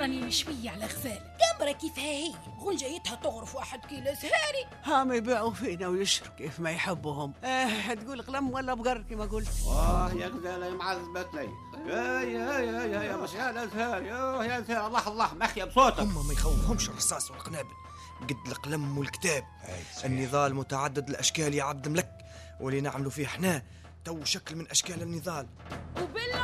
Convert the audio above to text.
راني مشوية على غزالة قمرة كيف هي غنجيتها تغرف 1 كيلو سهاري. هم يبيعوا فينا ويشروا كيف ما يحبوهم. تقول قلم ولا بقر كما قلت. يا غزالة يا معذبت لي. يا مش يا زهار يا زهار. الله مخيا بصوتك. هم ما يخوفهمش الرصاص والقنابل قد القلم والكتاب. النضال متعدد الأشكال يا عبد الملك، واللي نعملوا فيه احنا تو شكل من أشكال النضال. وبالله